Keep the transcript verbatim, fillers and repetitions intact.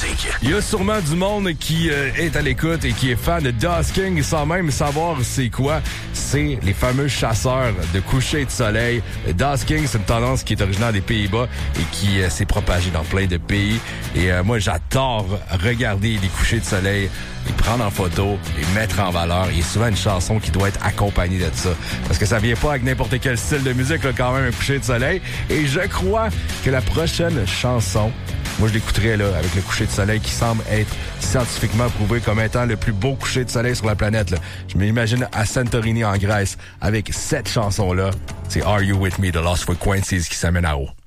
Il y a sûrement du monde qui euh, est à l'écoute et qui est fan de Dusking sans même savoir c'est quoi. C'est les fameux chasseurs de coucher de soleil. Le Dusking, c'est une tendance qui est originaire des Pays-Bas et qui euh, s'est propagée dans plein de pays. Et euh, moi, j'adore regarder les couchers de soleil, les prendre en photo, les mettre en valeur. Il y a souvent une chanson qui doit être accompagnée de ça. Parce que ça vient pas avec n'importe quel style de musique, là, quand même, un coucher de soleil. Et je crois que la prochaine chanson, moi, je l'écouterai là avec le coucher de soleil qui semble être scientifiquement prouvé comme étant le plus beau coucher de soleil sur la planète. Là. Je m'imagine à Santorini, en Grèce, avec cette chanson-là. C'est Are You With Me de Lost Frequencies qui s'amène à haut.